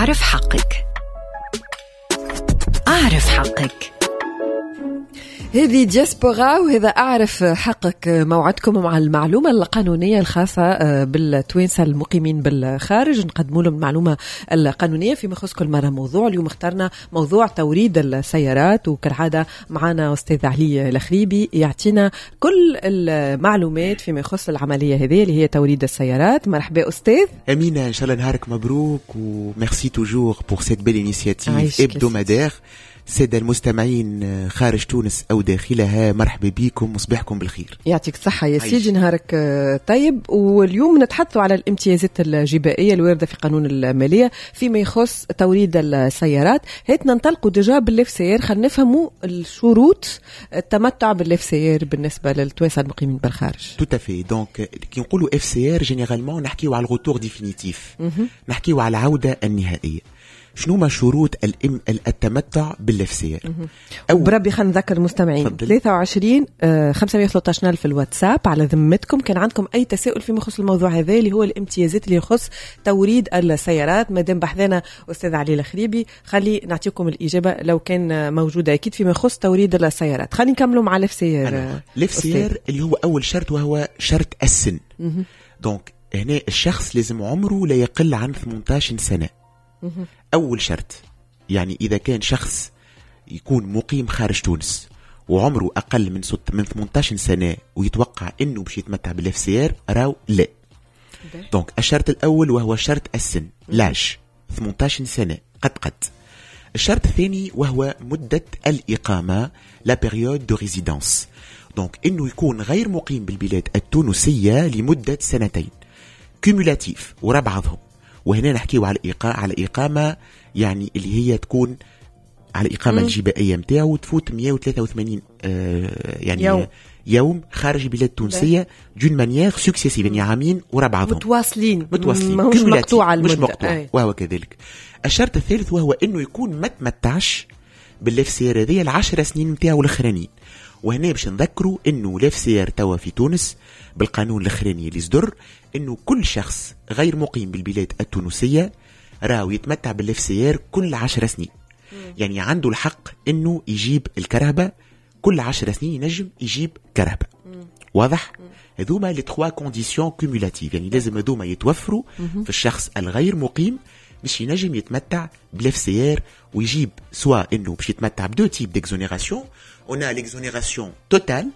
أعرف حقك. أعرف حقك. هذه دياسبورا وهذا أعرف حقك. موعدكم مع المعلومة القانونية الخاصة بالتوانسة المقيمين بالخارج. نقدموا لهم المعلومة القانونية فيما يخص كل مرة موضوع. اليوم اخترنا موضوع توريد السيارات، وكالعادة معنا أستاذ علي الخريبي يعطينا كل المعلومات فيما يخص العملية هذه اللي هي توريد السيارات. مرحبا أستاذ. أمينة، إن شاء الله نهارك مبروك وميرسي توجور بور سيت بيل إنيسياتيف إبدومادير. سادة المستمعين خارج تونس أو داخلها، مرحبا بكم وصباحكم بالخير. يعطيك الصحة يا سيدي، نهارك طيب. واليوم نتحدثوا على الامتيازات الجبائية الواردة في قانون المالية فيما يخص توريد السيارات. هيت ننطلقوا ديجا بالليف سير، خلينا نفهموا الشروط التمتع بالليف سير بالنسبة للتوانسة المقيمين بالخارج. Tout à fait. Donc كي نقولوا FCR جينيرالمون نحكيو على الغوتور ديفينيتيف، نحكيو على العودة النهائية. شنو ما شروط التمتع بالFCR؟ بربي خلينا نذكر المستمعين 23 513 في الواتساب على ذمتكم. كان عندكم أي تساؤل فيما يخص الموضوع هذا اللي هو الامتيازات اللي يخص توريد السيارات. مادام بحثنا أستاذ علي الخريبي خلي نعطيكم الإجابة لو كان موجودة أكيد فيما يخص توريد السيارات. خلينا نكملوا مع الFCR اللي هو أول شرط وهو شرط السن. دونك هنا الشخص لازم عمره لا يقل عن 18 سنة. أول شرط، يعني إذا كان شخص يكون مقيم خارج تونس وعمره أقل من 18 سنة ويتوقع إنه باش يتمتع بالFCR راو لا. دونك الشرط الأول وهو شرط السن، لاش 18 سنة قد. الشرط الثاني وهو مدة الإقامة، لا بيريود دو ريزيدانس. دونك إنه يكون غير مقيم بالبلاد التونسية لمدة سنتين كومولاتيف ورا بعضهم. وهنا نحكيو على إقامة يعني اللي هي تكون على إقامة الجبائية متاعو تفوت 183 يعني يوم خارج البلاد التونسية دون مانيير سكسيسيف، يعني عامين ورا بعضهم متواصلين مش مقطوعة المدة، مش مقطوع. وهو كذلك. الشرط الثالث وهو إنه يكون ما تمتعش بالFCR هذه ال10 سنين متاعو الأخرانيين. وهنا باش نذكروا إنه الFCR توا في تونس بالقانون الأخراني اللي صدر إنه كل شخص غير مقيم بالبلاد التونسية راهو يتمتع بالFCR كل 10 سنين. يعني عنده الحق إنه يجيب الكرهبة كل 10 سنين، ينجم يجيب كرهبة. واضح؟ هذوما لي 3 كونديسيون كومولاتيف، يعني لازم هذوما يتوفروا في الشخص الغير مقيم باش ينجم يتمتع بالFCR ويجيب سواء إنه باش يتمتع بدو تيب ديكزونيراسيون. هنا ليكزونيراسيون توتال،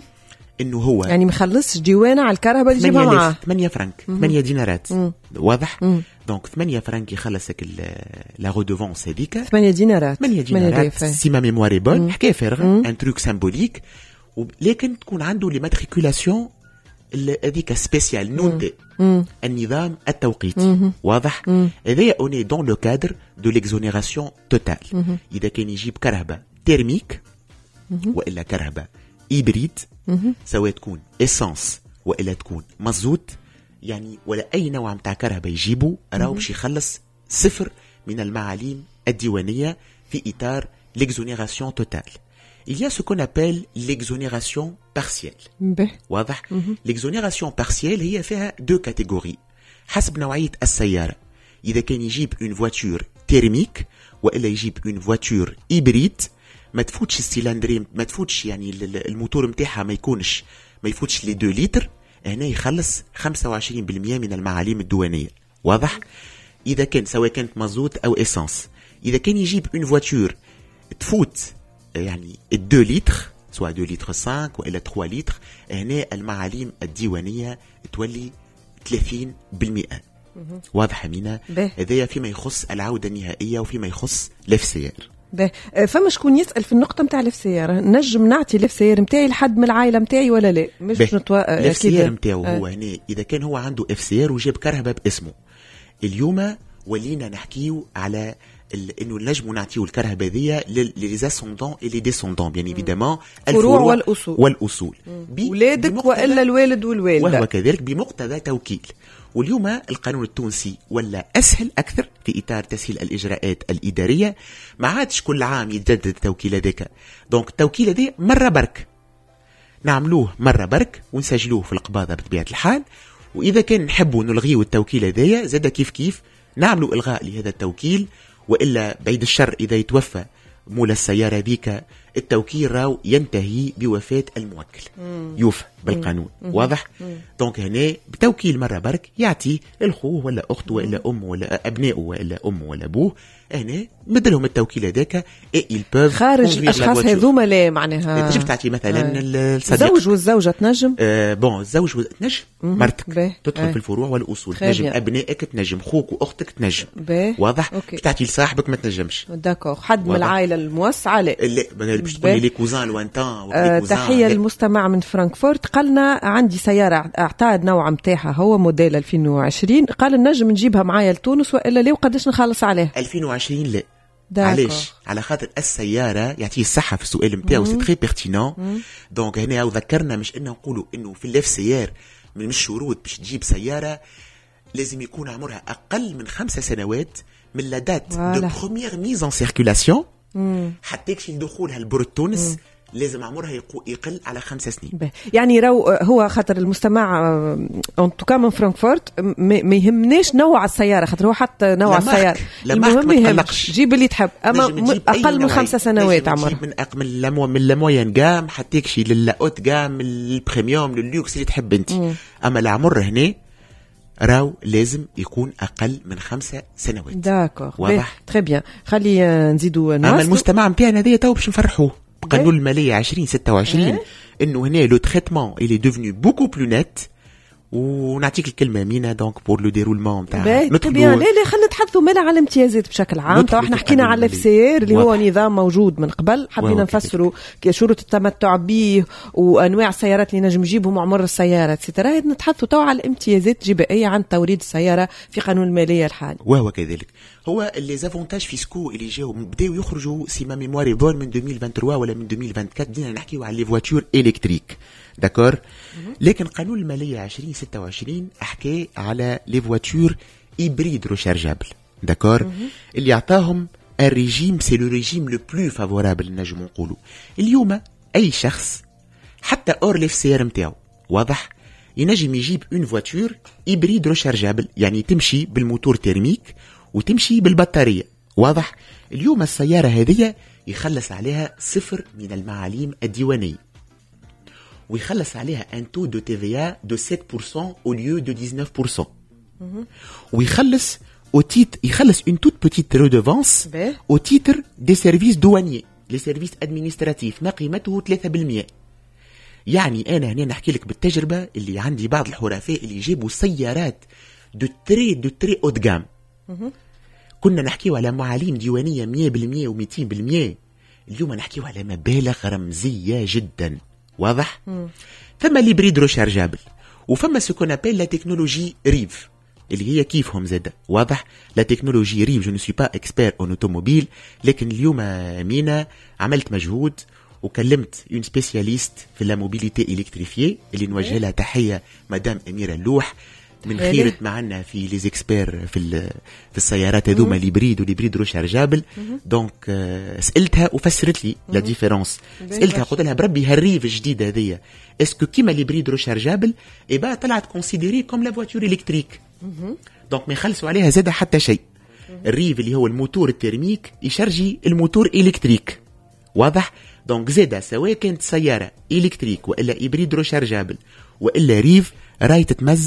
إنه هو يعني مخلصش ديوانة على الكرهبة اللي جيبها معاه 8 فرنك 8 دينارات. واضح؟ دونك 8 فرنك يخلصك لا رودوفونس هذيك 8 دينارات سي ما ميمواري بون، حكاية فارغة، ان تروك سامبوليك. لكن تكون عنده لي ماتريكولاسيون هذيك سبيسيال نوتي النظام التوقيتي. واضح؟ هذايا اوني دون لو كادر دو ليكزونيراسيون توتال. إذا كان يجيب كرهبة تيرميك وإلا كرهبة إيبريد، سواء تكون إسانس وإلا تكون مازوت، يعني ولا أي نوع متاع كرهبة يجيبه راهو باش يخلص 0 من المعاليم الديوانية في إطار l'exonération totale. Il y a ce qu'on appelle l'exonération partielle. واضح؟ l'exonération partielle هي فيها 2 catégories حسب نوعية السيارة. إذا كان يجيب une voiture thermique وإلا يجيب une voiture hybride، ما تفوتش السيلندري، ما تفوتش يعني الموتور متاعها ما يفوتش لي 2 لتر، هنا يخلص 25% من المعاليم الديوانية. واضح؟ إذا كان سواء كانت مازوت أو إسانس. إذا كان يجيب une voiture تفوت يعني 2 لتر سواء 2 لتر 5 وإلا 3 لتر، هنا المعاليم الديوانية تولي 30%. واضح أمينة؟ هذا فيما يخص العودة النهائية وفيما يخص الFCR. فما شكون يسأل في النقطة متاع الFCR، نجم نعطي الFCR متاعي لحد من العائلة متاعي ولا لا؟ مش الFCR متاعو هو هنا إذا كان هو عنده FCR وجاب كرهبة باسمه. اليوم ولينا نحكيو على انه نجمو نعطيو الكرهبة ذي للزاسوندون اللي ديسوندون بيان ايفيدامون الفروع والأصول ولادك وإلا الوالد والوالدة، وهو كذلك بمقتضى توكيل. واليوم القانون التونسي ولا أسهل أكثر في إطار تسهيل الإجراءات الإدارية، ما عادش كل عام يتجدد التوكيل هذاك. دونك التوكيل هذا مرة برك نعملوه مرة برك ونسجلوه في القباضة بطبيعة الحال. وإذا كان نحبوا نلغيو التوكيل هذايا زاد كيف نعملوا إلغاء لهذا التوكيل، وإلا بعيد الشر إذا يتوفى مول السيارة ذيك التوكيل راو ينتهي بوفاة الموكل، يوفى بالقانون. واضح؟ دونك هنا بتوكيل مرة برك يعطي الخوه ولا أخته ولا أمه ولا أبنائه ولا أمه ولا أبوه، هنا مدلهم التوكيل هذاك خارج الأشخاص هذوما لا معناها تجيب تعطي مثلا الصديق الزوج والزوجة تنجم بون الزوج تنجم مرتك تدخل في الفروع والأصول، تنجم أبنائك، تنجم خوك وأختك تنجم. واضح؟ تعطي لصاحبك ما تنجمش. داكور حد من العائلة الموسعة لا باش تقولي لي كوزان لوانتان. تحية للمستمع من فرانكفورت قالنا عندي سيارة اعتاد نوع متاعها هو موديل 2020، قال النجم نجيبها معايا لتونس وإلا ليه وقداش نخلص عليها 2020 لا. علاش؟ على خاطر السيارة يعطيه الصحة في السؤال متاعو سي تري بيرتينون. دونك هنا وذكرنا مش انه نقولوا انه في الاف سي ار من الشروط باش تجيب سيارة لازم يكون عمرها اقل من 5 سنوات من لا دات دو بروميير ميز ان سيركولاسيون حتى يكفي دخولها لبر تونس لازم عمرها يقل على 5 سنين. يعني هو خاطر المستمع ان توكا من فرانكفورت ما يهمناش نوع السياره، خاطر هو حتى نوع السياره المهم ما يهمش، جيب اللي تحب، اما اقل من 5 سنوات عمرها. من لاموين جام حتى يكشي للاوت جام البريميوم لللوكس اللي تحب انت. اما العمر هنا راو لازم يكون اقل من 5 سنوات. داكور واضح تري بيان. خلي نزيدوا اما المستمع نتاعنا هذايا تو باش نفرحوه قانون المالية 2026 انه هنا لو تريتمون il est devenu beaucoup plus net. ونعطيك الكلمه مينا دونك بور لو ديرولمون تاع لا خلينا نتحدثوا مالا على الامتيازات بشكل عام. تو احنا حكينا على الاف سي ار اللي هو نظام موجود من قبل، حبينا نفسروا شروط التمتع به وانواع السيارات اللي نجم نجيبهم وعمر السياره اكسترا. نتحدثوا تو على الامتيازات الجبائيه عن توريد السياره في قانون الماليه الحالي. وهو كذلك هو لي زافونتاج فيسكو اللي جاو بداو يخرجوا سي ما ميموار بون من 2023 ولا من 2024. بدينا نحكيو على لي فواتور الكتريك داكور. لكن قانون المالية 2026 أحكي على لي فواتور إبريد ريشارجابل داكور اللي يعطاهم الريجيم سي لو ريجيم لو بلو فافورابل نجم نقولوا. اليوم أي شخص حتى أور ليف سير متاعو واضح ينجم يجيب اون فواتور إبريد ريشارجابل، يعني تمشي بالموتور تيرميك وتمشي بالبطارية. واضح اليوم السيارة هذه يخلص عليها 0 من المعاليم الديوانية ويخلص عليها un taux de TVA de 7% au lieu de 19%. ويخلص يخلص une toute petite redevance au titre des services douaniers, les services administratifs ما قيمته 3%. يعني أنا هنا نحكي لك بالتجربة اللي عندي بعض الحرفاء اللي يجيبوا سيارات دو تري haut de gamme. كنا نحكيو على معاليم ديوانية 100% و200%، اليوم نحكيو على مبالغ رمزية جدا. واضح؟ ثم ليبريد ريشارجابل وفما سكون ابل لا تكنولوجي ريف اللي هي كيفهم زاده. واضح؟ لا تكنولوجي ريف جو نو سوي با اكسبير اون اوتوموبيل، لكن اليوم مينا عملت مجهود وكلمت اون سبيسياليست في لا موبيليتي الكتريفيي اللي نوجه لها تحيه مدام اميره اللوح من خيرت معنا في لي زيكسبير في السيارات هذوما ليبريد وليبريد ريشارجابل. دونك سالتها وفسرت لي لا ديفيرونس. سالتها قلت لها بربي هالريف الجديد هذيا اسكو كيما ليبريد ريشارجابل ايبا طلعت كونسيديري كوم لا فواتور الكتريك. دونك ما يخلصوا عليها زاد حتى شيء. الريف اللي هو الموتور الترميك يشرجي الموتور الكتريك. واضح؟ دونك زاد سواء كانت سياره الكتريك والا هيبريد ريشارجابل والا ريف راي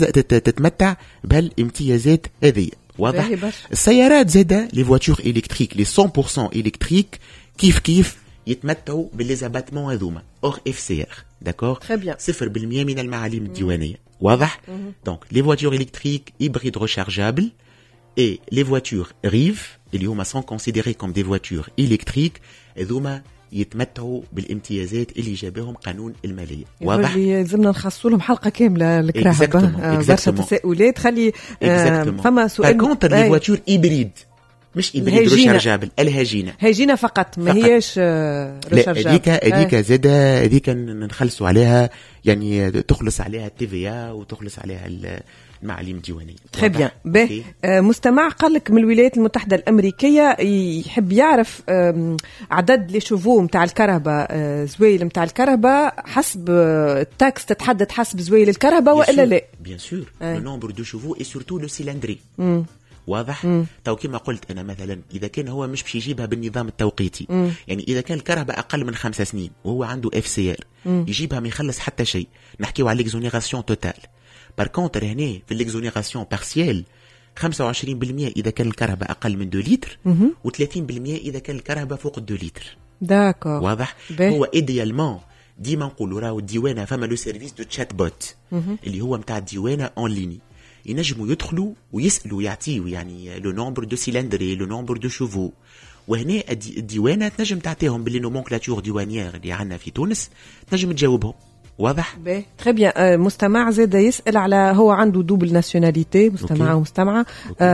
تتمتع بهالامتيازات هذه. واضح؟ السيارات زاده لي فواتور الكتريك لي 100% الكتريك كيف يتمتعوا بالليزاباتمون هذوما اور اف سي ار داكور 0% من المعاليم الديوانيه. واضح؟ دونك لي فواتور الكتريك هيبريد ريشارجابل اي لي فواتور ريف اللي هما سون كونسيديري كوم دي فواتور الكتريك هذوما يتمتعوا بالامتيازات اللي جابهم قانون المالية. واضح؟ لازمنا نخصصوا لهم حلقة كاملة الكراهة برشا تساؤلات. خلي فما سؤال كونتر لي فواتور إبريد مش إبريد ريشارجابل الهجينة فقط ما هيش ريشارجابل. هذيك زادة هذيك نخلصوا عليها يعني تخلص عليها التي في ا وتخلص عليها المعاليم الديوانية. تري بيان. مستمع قال لك من الولايات المتحدة الأمريكية يحب يعرف عدد لي شوفو متاع الكهرباء زويل متاع الكهرباء حسب التاكس تتحدد حسب زويل الكهرباء وإلا لا؟ بيان سور لو نومبر دو شوفو اي سورتو لو سيلندري. واضح. تو كما قلت انا مثلا اذا كان هو مش باش يجيبها بالنظام التوقيتي، يعني اذا كان الكهرباء اقل من 5 سنين وهو عنده FCR يجيبها ما يخلص حتى شيء، نحكيو على ليكزونيراسيون توتال. بار كونتر هنا في الليكزونيراسيون بارسيال 25% اذا كان الكهرباء اقل من 2 لتر و30% اذا كان الكهرباء فوق 2 لتر. داكور واضح. هو ايديالمون ديما نقولوا راهو الديوانه فما لو سيرفيس دو تشات بوت اللي هو نتاع الديوانه اون ليني، ينجموا يدخلوا ويسالوا يعطيوا يعني لو نومبر دو سيلندري لو نومبر دو شوفو. وهنا الديوانه تنجم تعطيهم باللي نومونكلاتور ديوانيير اللي عندنا في تونس تنجم تجاوبهم. واضح. تري بيان. مستمع زاد يسال على هو عنده دوبل ناسيوناليتي، مستمع ومستمعه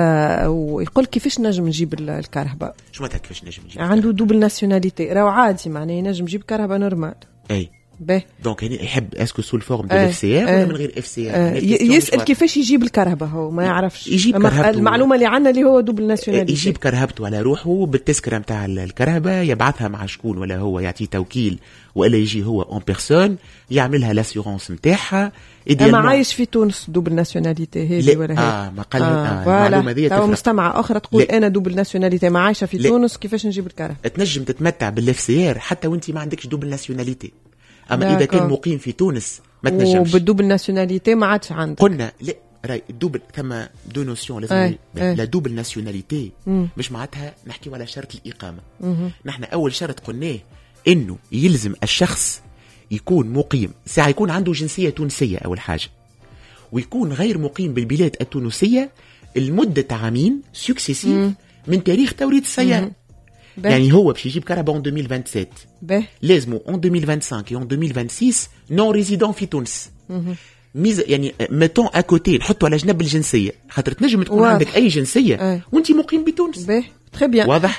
ويقول كيفاش نجم نجيب الكهرباء. شو معناتها كيفاش نجم نجيب؟ عنده دوبل ناسيوناليتي راهو عادي معناه ينجم يجيب كهرباء نورمال. اي دونك هنا يحب اسكو سول فورم دو FCR ولا من غير FCR. يسال كيفاش يجيب الكهرباء، هو ما يعرفش يجيب كهربته. المعلومه اللي عندنا اللي هو دوبل ناسيوناليتي، يجيب كهربته على روحه بالتذكره نتاع الكهرباء، يبعثها مع شكون ولا هو يعطيه توكيل ولا يجي هو اون بيرسون يعملها لاسيورونس نتاعها. اما عايش في تونس دوبل ناسيوناليتي هذه ولا هي؟ ما قال المعلومه هذه تو مستمعه اخرى تقول انا دوبل ناسيوناليتي ما عايشه في تونس كيفاش نجيب الكهرباء؟ تنجم تتمتع بالFCR حتى وانت ما عندكش دوبل ناسيوناليتي. اما اذا كان مقيم في تونس ما تنجمش. وبالدوبل ناسيوناليتي ما عادش عندك. قلنا لا راي الدوبل ثم دو نوسيون لازم. لا دوبل ناسيوناليتي مش معناتها نحكيو على شرط الاقامه. نحن اول شرط قلناه انه يلزم الشخص يكون مقيم، ساعه يكون عنده جنسيه تونسيه اول حاجه، ويكون غير مقيم بالبلاد التونسيه لمده عامين سكسيسيف من تاريخ توريد السياره. يعني هو باش يجيب كهرباء en 2027 لازمو en 2025 et en 2026 نون ريزيدون في تونس. ميزه يعني ميتون اكوتي نحطوا على جنب الجنسيه، خاطر تنجم تكون عندك اي جنسيه وانت مقيم بتونس. تري بيان. واضح.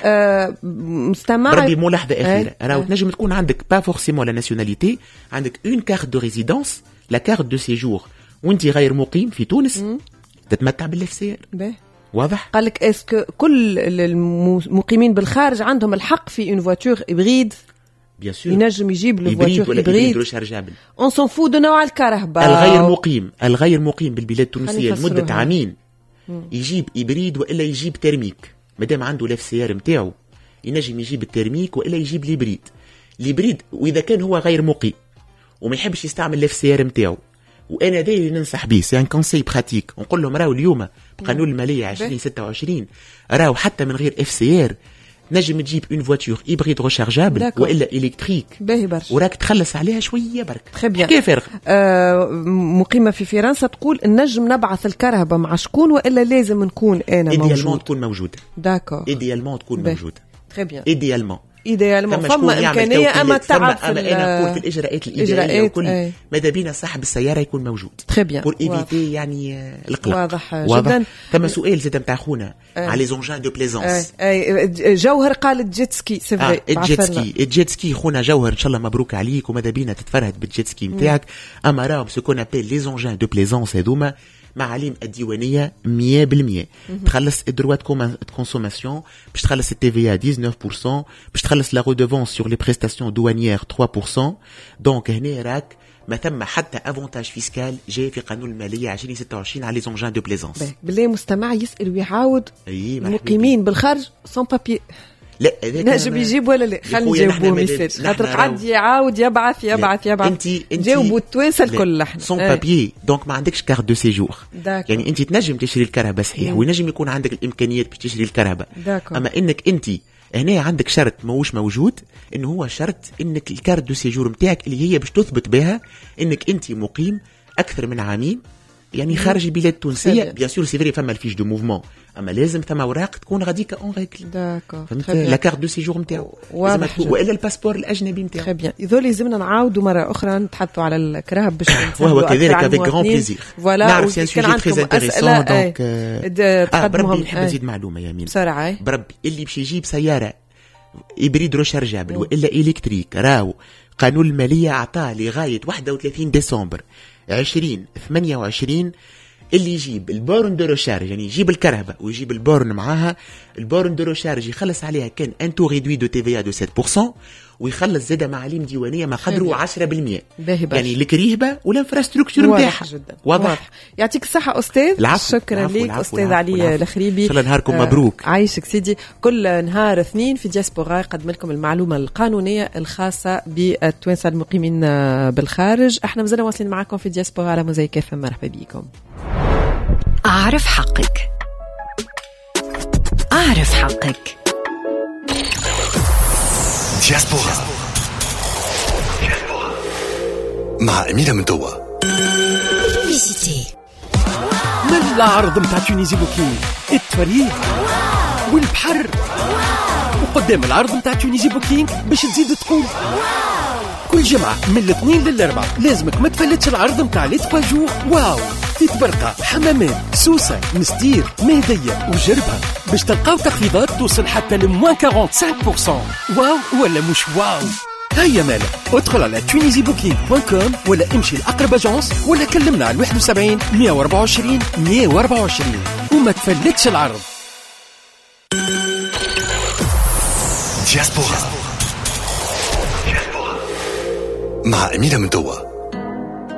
مستمع بربي ملاحظه اخيره راهو تنجم تكون عندك با فورسيمون لا ناسيوناليتي، عندك اون كارت دو ريزيدونس لا كارت دو سيجور وانت غير مقيم في تونس تتمتع بالFCR. واضح. قال لك اسكو كل المقيمين بالخارج عندهم الحق في اون فواتور هيبريد؟ بيان سور ينجم يجيب لو فواتور هيبريد ريشارجابل. اون سون فو دو نوع الكهرباء. الغير مقيم بالبلاد التونسيه لمده عامين يجيب هيبريد والا يجيب ترميك. مادام عنده الFCR نتاعو ينجم يجيب الترميك والا يجيب الهيبريد. واذا كان هو غير مقيم وما يحبش يستعمل الFCR نتاعو، وانا داير ننصح بيه سي ان كونساي براتيك، نقول لهم راهو اليوم بقانون الماليه 2026 راهو حتى من غير FCR نجم تجيب اون فواتور هيبريد ريشارجابل والا الكتريك وراك تخلص عليها شويه برك. كيف فرق؟ مقيمه في فرنسا تقول نجم نبعث الكهرباء مع شكون والا لازم نكون انا موجود؟ ايديالمون تكون موجوده. داكور. ايديالمون تكون موجوده. تري بيان. ايديالمون فما امكانيه اما تعب في انا نقول في الاجراءات الاداريه وكل ماذا بينا صاحب السياره يكون موجود. تري بيان. بور ايفيتي يعني القلق. واضح جدا. ثم سؤال زاد نتاع خونا على لي زونجان دو بليزونس. جوهر قال الجيت سكي سي فري. الجيت سكي خونا جوهر ان شاء الله مبروك عليك وماذا بينا تتفرهد بالجيت سكي نتاعك. اما راهم سو كون ابيل لي زونجان دو بليزونس هذوما معاليم الديوانيه 100%. تخلص الدروات كونسوماسيون، باش تخلص الTVA 19%، باش تخلص لا ريدوفونس سور لي بريستاسيون دوانيير 3%. دونك هنا راك ما ثم حتى افونتاج فيسكال جاي في قانون الماليه 2026 على لي زونجان دو بليزونس. بالله مستمع يسال ويعاود المقيمين بالخارج سون بابي لا نجم يجيب ولا لا؟ خلينا نجاوبوا ميساج خاطر قعد يعاود يبعث جاوبوا التوانسه الكل احنا سون بابي. دونك ما عندكش كارت دو سيجور، يعني انت تنجم تشري الكهرباء صحيح وينجم يكون عندك الامكانيات باش تشري الكهرباء، اما انك انت هنا عندك شرط ماهوش موجود، انه هو شرط انك الكارت دو سيجور نتاعك اللي هي باش تثبت بها انك انت مقيم اكثر من عامين يعني خارج البلاد التونسيه. بيان سور سي فري فما الفيش دو موفمون، اما لازم ثم اوراق تكون غاديك اون ريكل. داكور. لا كارت دو سيجور نتاعو والا الباسبور الاجنبي نتاعو. تري بيان. يذول لازمنا نعاودوا مره اخرى نتحدثوا على الكراهب باش وهو كذلك افيك غران بليزير. نعرف سي ان سوجي تري انتريسون. دونك بربي نحب نزيد معلومه يا مين بسرعه. بربي اللي باش يجيب سياره هيبريد ريشارجابل والا الكتريك راهو قانون الماليه عطاه لغايه 31 ديسمبر 2028 اللي يجيب البورن دو ريشارج، يعني يجيب الكهرباء ويجيب البورن معاها. البورن دو ريشارج يخلص عليها كان ان تو ريدوي دو TVA دو 7%، ويخلص زاده معاليم ديوانيه ما قدروا 10%. يعني الكريهبه والانفراستركتور نتاعها واضح. يعطيك الصحه استاذ. شكرا لك استاذ علي الخريبي. ان شاء الله نهاركم مبروك. عايشك سيدي. كل نهار اثنين في دياسبورا يقدم لكم المعلومه القانونيه الخاصه بالتوانسه المقيمين بالخارج. احنا مازلنا واصلين معكم في دياسبورا على موزايك FM. مرحبا بكم. اعرف حقك. اعرف حقك. دياسبورا مع أميرة مدوى. من العرض متاع تونيزي بوكينج التفريغ والبحر، وقدام العرض متاع تونيزي بوكينج باش تزيد تقول كل جمعة من الاثنين للاربعاء لازمك ما تفلتش العرض متاع لي 3 جور. واو في تبرقة، حمامات، سوسة، مستير، مهدية وجربها باش تلقاو تخفيضات توصل حتى ل -45%. واو ولا مش واو؟ هيا مالا ادخل على tunisiebooking.com ولا امشي لأقرب اجانس ولا كلمنا على 71 124 124 وما تفلتش العرض. دياسبورا مع أميرة مدوى.